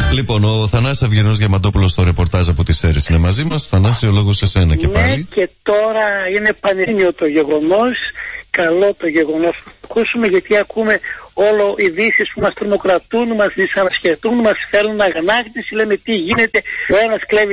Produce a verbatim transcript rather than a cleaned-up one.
Λοιπόν, ο Θανάσης Αυγερινός Διαμαντόπουλος στο ρεπορτάζ από τις Σέρρες είναι μαζί μας. Θανάση, ο λόγος σε σένα και πάλι. Ναι, και τώρα είναι πανελλήνιο το γεγονός. Καλό το γεγονός που ακούσουμε, γιατί ακούμε όλο ειδήσεις που μας τρομοκρατούν, μας δυσανασχετούν, μας φέρνουν αγανάκτηση, λέμε τι γίνεται, ο ένας κλέβει